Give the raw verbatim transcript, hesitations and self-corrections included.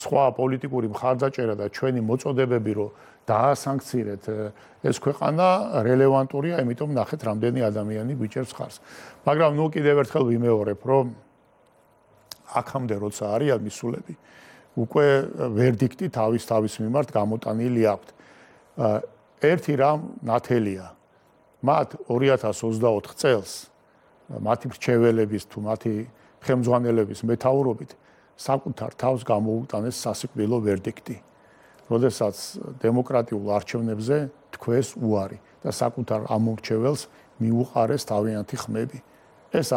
სხვა პოლიტიკური მხარდაჭერა და ჩვენი მოწოდებები რომ დაასანქცირეთ ეს ქვეყანა რელევანტურია, იმიტომ ნახეთ რამდენი ადამიანი გვიჭერს ხარს. მაგრამ ნუ კიდევ ერთხელ ვიმეორებ, რომ აქამდე როცა არიან მისულები, უკვე ვერდიქტი თავის თავის მიმართ გამოტანილი აქვთ. ერთი რამ ნათელია. მათ ორი ათას ოცდაოთხ წელს მათი მრჩეველების თუ მათი ხელმძღვანელების მეთაურობით საკუთარ თავს გამოუტანეს სასიკვდილო ვერდიქტი. როდესაც დემოკრატიულ არჩევნებზე თქვეს უარი და საკუთარ ამ მომრჩეველს მიუყარეს თავიანთი ხმები.